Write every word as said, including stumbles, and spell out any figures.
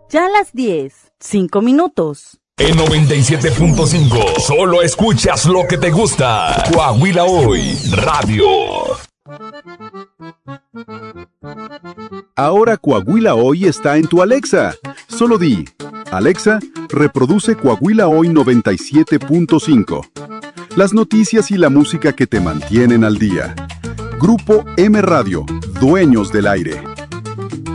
Ya a las diez, cinco minutos. En noventa y siete punto cinco, solo escuchas lo que te gusta. Coahuila Hoy, radio. Ahora Coahuila Hoy está en tu Alexa. Solo di, Alexa, reproduce Coahuila Hoy noventa y siete punto cinco. Las noticias y la música que te mantienen al día. Grupo M Radio, dueños del aire.